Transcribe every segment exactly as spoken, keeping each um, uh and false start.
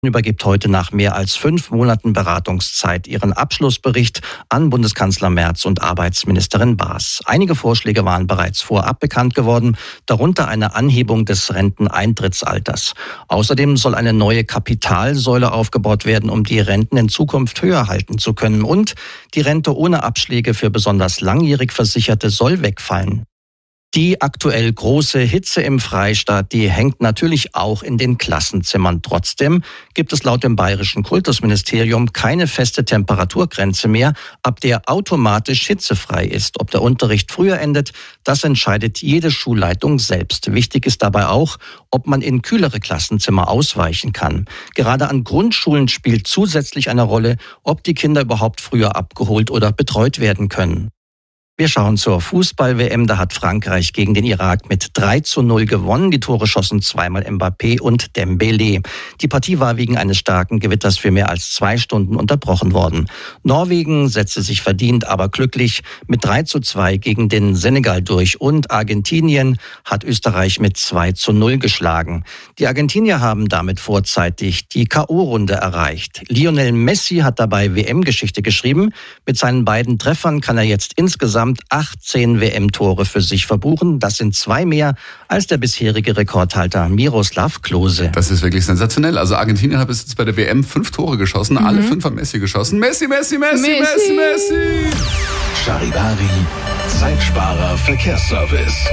Übergibt heute nach mehr als fünf Monaten Beratungszeit ihren Abschlussbericht an Bundeskanzler Merz und Arbeitsministerin Baas. Einige Vorschläge waren bereits vorab bekannt geworden, darunter eine Anhebung des Renteneintrittsalters. Außerdem soll eine neue Kapitalsäule aufgebaut werden, um die Renten in Zukunft höher halten zu können. Und die Rente ohne Abschläge für besonders langjährig Versicherte soll wegfallen. Die aktuell große Hitze im Freistaat, die hängt natürlich auch in den Klassenzimmern. Trotzdem gibt es laut dem Bayerischen Kultusministerium keine feste Temperaturgrenze mehr, ab der automatisch hitzefrei ist. Ob der Unterricht früher endet, das entscheidet jede Schulleitung selbst. Wichtig ist dabei auch, ob man in kühlere Klassenzimmer ausweichen kann. Gerade an Grundschulen spielt zusätzlich eine Rolle, ob die Kinder überhaupt früher abgeholt oder betreut werden können. Wir schauen zur Fußball-W M. Da hat Frankreich gegen den Irak mit drei zu null gewonnen. Die Tore schossen zweimal Mbappé und Dembélé. Die Partie war wegen eines starken Gewitters für mehr als zwei Stunden unterbrochen worden. Norwegen setzte sich verdient, aber glücklich mit drei zu zwei gegen den Senegal durch. Und Argentinien hat Österreich mit zwei zu null geschlagen. Die Argentinier haben damit vorzeitig die K O-Runde erreicht. Lionel Messi hat dabei W M-Geschichte geschrieben. Mit seinen beiden Treffern kann er jetzt insgesamt achtzehn W M-Tore für sich verbuchen. Das sind zwei mehr als der bisherige Rekordhalter Miroslav Klose. Das ist wirklich sensationell. Also Argentinien hat bis jetzt bei der W M fünf Tore geschossen. Mhm. Alle fünf haben Messi geschossen. Messi, Messi, Messi, Messi, Messi, Messi. Charivari, Zeitsparer Verkehrsservice.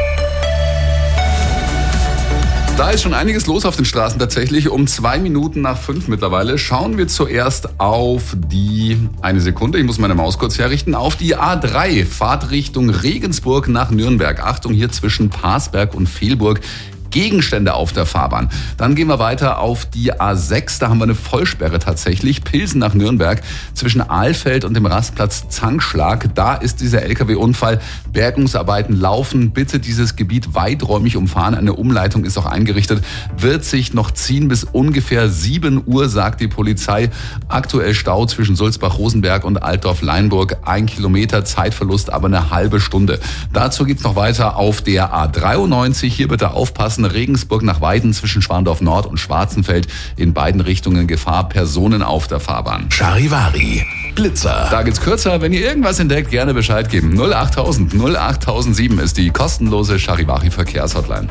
Da ist schon einiges los auf den Straßen tatsächlich. Um zwei Minuten nach fünf mittlerweile schauen wir zuerst auf die, eine Sekunde, ich muss meine Maus kurz herrichten, auf die A drei, Fahrtrichtung Regensburg nach Nürnberg. Achtung, hier zwischen Parsberg und Velburg. Gegenstände auf der Fahrbahn. Dann gehen wir weiter auf die A sechs, da haben wir eine Vollsperre tatsächlich. Pilsen nach Nürnberg zwischen Ahlfeld und dem Rastplatz Zankschlag. Da ist dieser L K W-Unfall. Bergungsarbeiten laufen. Bitte dieses Gebiet weiträumig umfahren. Eine Umleitung ist auch eingerichtet. Wird sich noch ziehen bis ungefähr sieben Uhr, sagt die Polizei. Aktuell Stau zwischen Sulzbach-Rosenberg und Altdorf-Leinburg. Ein Kilometer, Zeitverlust aber eine halbe Stunde. Dazu geht's noch weiter auf der A dreiundneunzig. Hier bitte aufpassen. Regensburg nach Weiden zwischen Schwandorf Nord und Schwarzenfeld. In beiden Richtungen Gefahr, Personen auf der Fahrbahn. Charivari, Blitzer. Da geht's kürzer. Wenn ihr irgendwas entdeckt, gerne Bescheid geben. null achttausend, null achttausendsieben ist die kostenlose Charivari Verkehrshotline.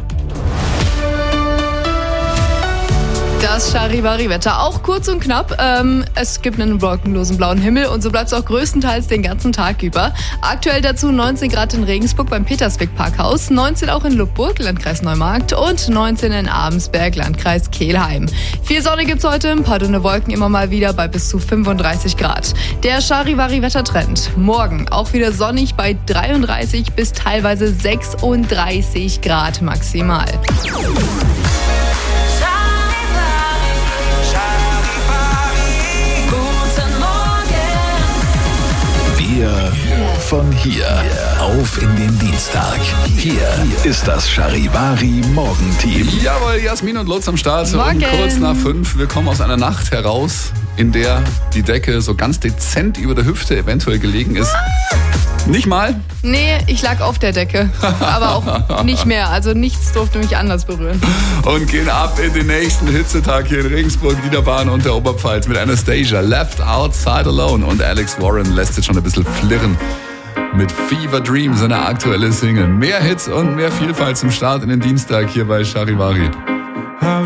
Das Charivari-Wetter auch kurz und knapp. Ähm, es gibt einen wolkenlosen blauen Himmel und so bleibt es auch größtenteils den ganzen Tag über. Aktuell dazu neunzehn Grad in Regensburg beim Petersweg-Parkhaus, neunzehn auch in Lubburg, Landkreis Neumarkt und neunzehn in Abensberg, Landkreis Kelheim. Viel Sonne gibt's heute, ein paar dünne Wolken immer mal wieder bei bis zu fünfunddreißig Grad. Der Charivari-Wettertrend. Morgen auch wieder sonnig bei dreiunddreißig bis teilweise sechsunddreißig Grad maximal. Wir von hier auf in den Dienstag. Hier ist das Charivari Morgenteam. Jawohl, Jasmin und Lutz am Start. Morgen. Um kurz nach fünf. Wir kommen aus einer Nacht heraus, in der die Decke so ganz dezent über der Hüfte eventuell gelegen ist. Nicht mal? Nee, ich lag auf der Decke. Aber auch nicht mehr. Also nichts durfte mich anders berühren. Und gehen ab in den nächsten Hitzetag hier in Regensburg, Niederbayern und der Oberpfalz mit Anastasia. Left Outside Alone. Und Alex Warren lässt jetzt schon ein bisschen flirren mit Fever Dream, seine aktuelle Single. Mehr Hits und mehr Vielfalt zum Start in den Dienstag hier bei Charivari.